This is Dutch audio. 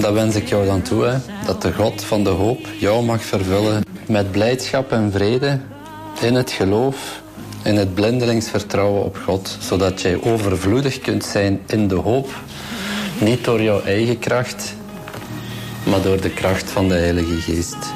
Dat wens ik jou dan toe, hè. Dat de God van de hoop jou mag vervullen met blijdschap en vrede in het geloof, in het blindelings vertrouwen op God, zodat jij overvloedig kunt zijn in de hoop, niet door jouw eigen kracht, maar door de kracht van de Heilige Geest.